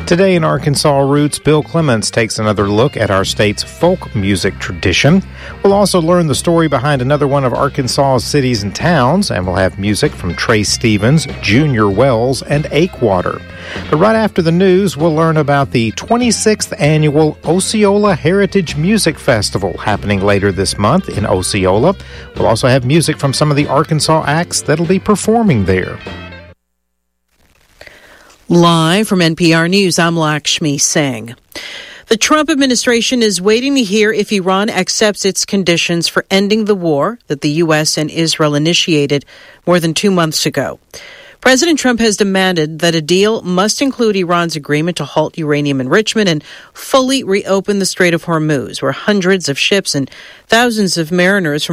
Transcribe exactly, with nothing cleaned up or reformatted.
Today in Arkansas Roots, Bill Clements takes another look at our state's folk music tradition. We'll also learn the story behind another one of Arkansas's cities and towns, and we'll have music from Trey Stevens, Junior Wells, and Achewater. But right after the news, we'll learn about the twenty-sixth Annual Osceola Heritage Music Festival happening later this month in Osceola. We'll also have music from some of the Arkansas acts that'll be performing there. Live from N P R News, I'm Lakshmi Singh. The Trump administration is waiting to hear if Iran accepts its conditions for ending the war that the U S and Israel initiated more than two months ago. President Trump has demanded that a deal must include Iran's agreement to halt uranium enrichment and fully reopen the Strait of Hormuz, where hundreds of ships and thousands of mariners from